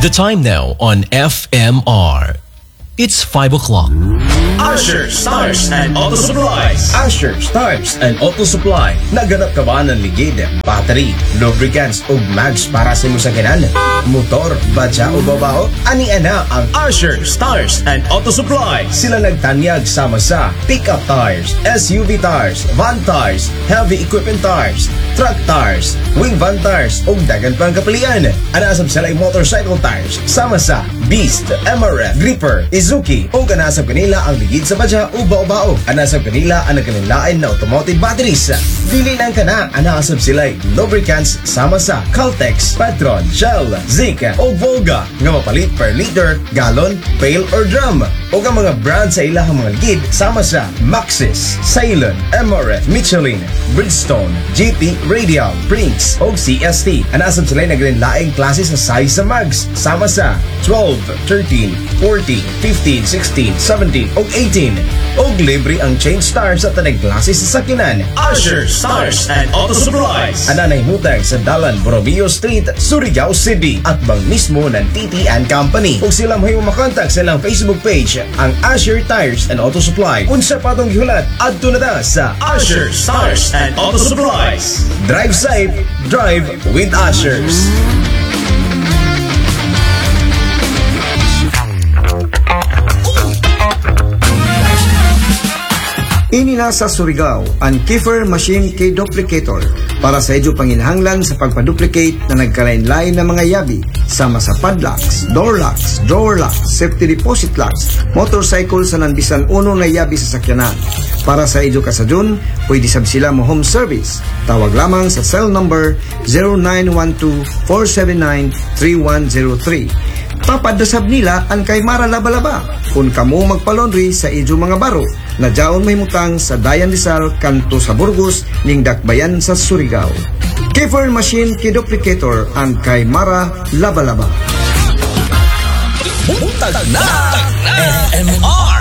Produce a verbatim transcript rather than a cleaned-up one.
The time now on F M R. It's five o'clock. Asher Stars and Auto Supplies. Asher Stars and Auto Supply. Naganap ka ba ng ligid, battery, lubricants o mags para sa imong sakyanan? Motor, badya o babao? Ani-ana ang Asher Stars and Auto Supply. Sila nagtanyag sama sa pick-up tires, S U V tires, van tires, heavy equipment tires, truck tires, wing van tires o dagan pang kapilian. Anasab sila yung motorcycle tires sama sa Beast, M R F, Gripper, Izuki o kanasab kanila ang ligid sa badya o bao-bao. Anasab kanila ang nagkanilain na automotive batteries. Dili lang ka na, anasab sila lubricants sama sa Caltex, Petron, Shell, Zika o Volga nga mapalit per liter, gallon, pail or drum. O ang mga brand sa ilahang mga ligid sama sa Maxxis, Ceylon, M R F, Michelin, Bridgestone, G P, Radial, Brinks o C S T. Anasab sila nagkanilaing klase sa size sa mags sama sa twelve, thirteen, fourteen, fifteen, sixteen, seventeen o eighteen. Og libre ang change stars sa tanang klase sa sakyanan. Asher Stars and Auto Supplies. Ana nahimutang sa Dalan Borromeo Street, Surigao City at bang mismo ng T T and Company. Kung sila mahiyo makontak sa ilang Facebook page, ang Asher Tires and Auto Supply. Unsa pa itong gihulat, adto na ta sa Asher Stars and Auto Supplies. Drive safe, drive with Ashers. Ini na sa Surigao ang Kiefer Machine Key Duplicator para sa edyo panginahanglan sa pagpaduplicate na nagkalain-lain na mga yabi sama sa padlocks, door locks, drawer locks, safety deposit locks, motorcycle sa nanbisan uno na yabi sa sakyanan. Para sa edyo kasadyon, pwede sab sila mo home service. Tawag lamang sa cell number zero nine one two, four seven nine, three one zero three. Papadasab nila ang kay Mara Labalaba kung kamo magpalondry sa edyo mga baro na jaon may mutang sa Dayan Rizal kanto sa Burgos ning Dakbayan sa Surigao. Kiefer Machine Key Duplicator ang kay Mara Labalaba. Buntag na F M R